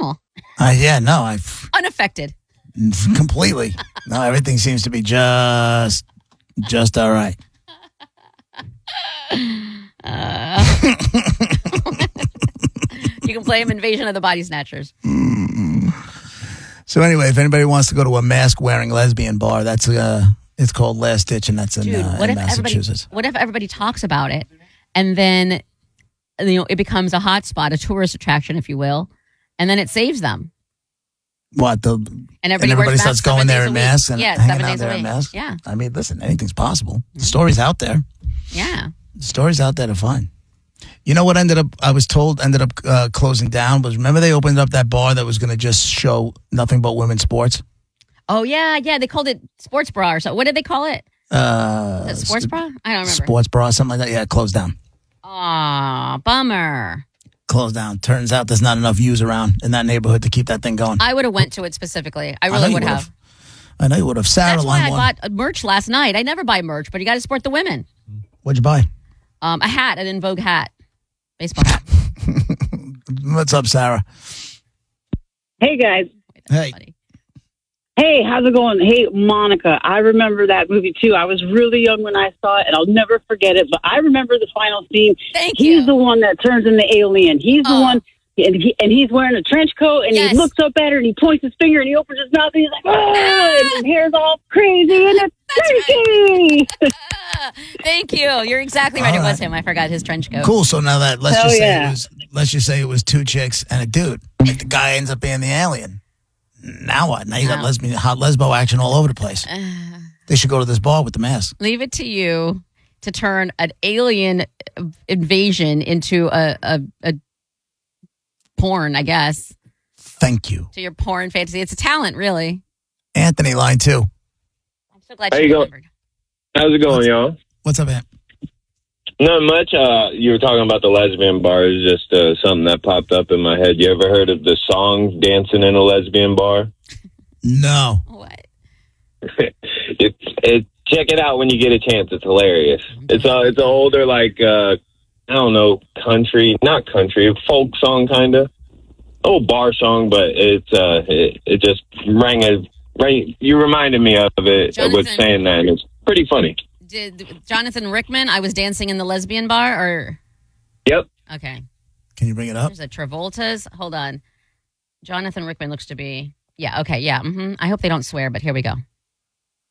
normal. Yeah, no, Unaffected. completely. No, everything seems to be just all right. You can play him Invasion of the Body Snatchers. So anyway, if anybody wants to go to a mask-wearing lesbian bar, that's it's called Last Ditch, and that's in, What in if Massachusetts. What if everybody talks about it, and then it becomes a hot spot, a tourist attraction, if you will, and then it saves them. What And everybody starts going there in masks and hanging 7 out days there a week. in masks? Yeah. I mean, listen, anything's possible. The story's out there. Yeah. The stories out there to find. You know what I was told ended up closing down was, remember they opened up that bar that was going to just show nothing but women's sports? Oh, yeah. They called it Sports Bra or so. What did they call it? Is it Sports Bra? I don't remember. Sports Bra, something like that. Yeah, it closed down. Aw, bummer. Closed down. Turns out there's not enough views around in that neighborhood to keep that thing going. I would have went to it specifically. I really would have. I know you would have. Sarah, That's why I one. bought merch last night. I never buy merch, but you got to support the women. What'd you buy? A hat, an In Vogue hat. Baseball hat. What's up, Sarah? Hey, guys. Hey. Hey, how's it going? Hey, Monica, I remember that movie, too. I was really young when I saw it, and I'll never forget it. But I remember the final scene. He's the one that turns into alien. He's the one, and he's wearing a trench coat, and he looks up at her, and he points his finger, and he opens his mouth, and he's like, oh, and his hair's all crazy, and it's crazy. Thank you. You're exactly right. It was him. I forgot his trench coat. Cool. So now that let's just say it was two chicks and a dude. Like the guy ends up being the alien. Now what? Now you got hot lesbo action all over the place. They should go to this bar with the mask. Leave it to you to turn an alien invasion into a porn, I guess. Thank you. To your porn fantasy. It's a talent, really. Anthony, line 2. I'm so glad you remembered. How's it going, y'all? What's up, Ant? Not much. You were talking about the lesbian bar. It's just something that popped up in my head. You ever heard of the song "Dancing in a Lesbian Bar"? No. What? Check it out when you get a chance. It's hilarious. It's an older, like, I don't know, not country, folk song, kind of. Old bar song, but it just rang you reminded me of it with saying that, and it's pretty funny. Did Jonathan Rickman, I was dancing in the lesbian bar, or? Yep. Okay. Can you bring it up? There's a Travolta's. Hold on. Jonathan Rickman looks to be. Yeah, okay, yeah. I hope they don't swear, but here we go.